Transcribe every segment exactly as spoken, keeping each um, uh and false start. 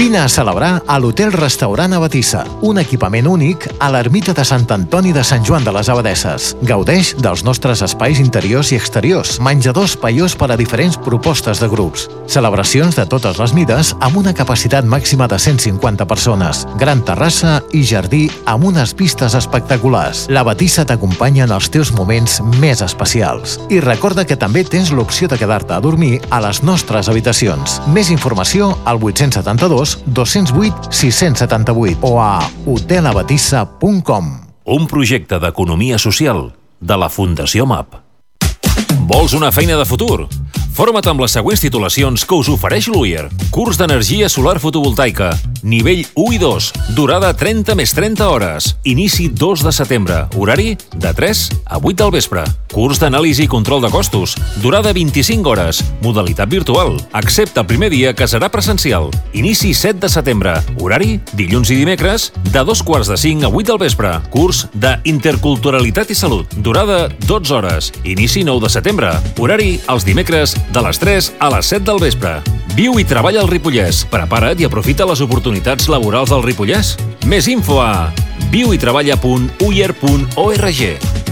Vine a celebrar a l'Hotel-Restaurant Abatissa, un equipament únic a l'ermita de Sant Antoni de Sant Joan de les Abadesses. Gaudeix dels nostres espais interiors i exteriors, menjadors espaiós per a diferents propostes de grups, celebracions de totes les mides amb una capacitat màxima de cent cinquanta persones, gran terrassa i jardí amb unes vistes espectaculars. L'Abatissa t'acompanya en els teus moments més especials. I recorda que també tens l'opció de quedar-te a dormir a les nostres habitacions. Més informació al vuit set dos, dos zero vuit, sis set vuit o a hotel abatissa punt com. Un projecte d'economia social de la Fundació M A P. Vols una feina de futur? Forma't amb les següents titulacions que us ofereix l'U I E R. Curs d'energia solar fotovoltaica, nivell u i dos, durada trenta més trenta hores, inici dos de setembre, horari de tres a vuit del vespre. Curs d'anàlisi i control de costos, durada vint-i-cinc hores, modalitat virtual, excepte el primer dia que serà presencial. Inici set de setembre, horari dilluns i dimecres, de dos quarts de cinc a vuit del vespre. Curs d'interculturalitat i salut, durada dotze hores, inici nou de setembre, horari els dimecres de les tres a les set del vespre. Viu i treballa al Ripollès. Prepara't i aprofita les oportunitats laborals del Ripollès. Més info a viu i treballa punt u i e r punt org.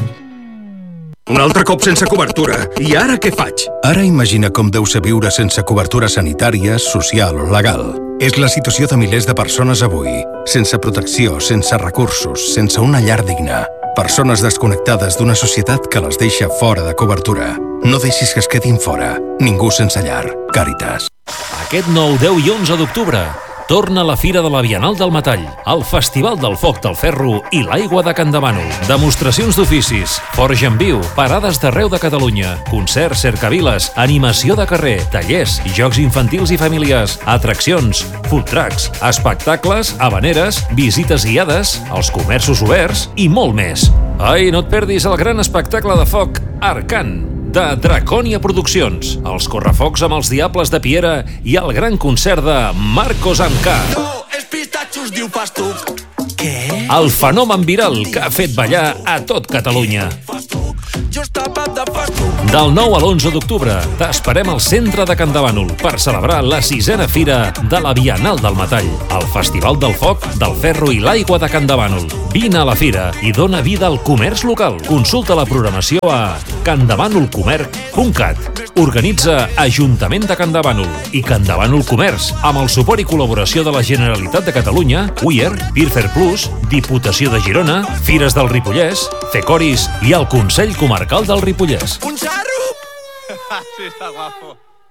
Un altre cop sense cobertura. I ara què faig? Ara imagina com deu ser viure sense cobertura sanitària, social o legal. És la situació de milers de persones avui. Sense protecció, sense recursos, sense una llar digna. Persones desconnectades d'una societat que les deixa fora de cobertura. No deixis que es quedin fora. Ningú sense llar. Càritas. Aquest nou, deu i onze d'octubre torna la Fira de la Bienal del Metall, el Festival del Foc del Ferro i l'Aigua de Campdevànol. Demostracions d'oficis, forja en viu, parades d'arreu de Catalunya, concerts, cercaviles, animació de carrer, tallers, jocs infantils i familiars, atraccions, food trucks, espectacles, habaneres, visites guiades, els comerços oberts i molt més. Ai, no et perdis el gran espectacle de foc Arcan, de Dracònia Produccions, els correfocs amb els Diables de Piera i el gran concert de Marcos amb K. No, els pistatxos diu pastuc. Què? El fenomen viral que ha fet ballar a tot Catalunya. Jo estava de pastuc. Del nou a l'onze d'octubre t'esperem al centre de Campdevànol per celebrar la sisena fira de la Bienal del Metall, el Festival del Foc, del Ferro i l'Aigua de Campdevànol. Vine a la fira i dona vida al comerç local. Consulta la programació a campdevànol comerç punt cat. Organitza Ajuntament de Campdevànol i Campdevànol Comerç amb el suport i col·laboració de la Generalitat de Catalunya, U I E R, Pircer Plus, Diputació de Girona, Fires del Ripollès, Cecoris i el Consell Comarcal del Ripollès. Un xarro? Sí, està guapo.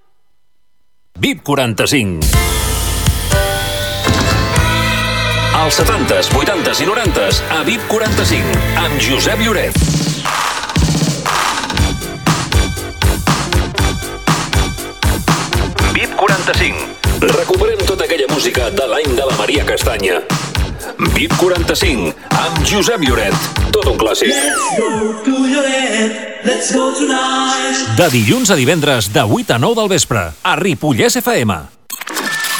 V I P quaranta-cinc. Als setantes, vuitantes i norantes a V I P quaranta-cinc amb Josep Lloret. V I P quaranta-cinc. Recuperem tota aquella música de l'any de la Maria Castanya. V I P quaranta-cinc amb Josep Lloret. Tot un clàssic. Let's go to Lloret, let's go tonight. De dilluns a divendres de vuit a nou del vespre a Ripollès F M.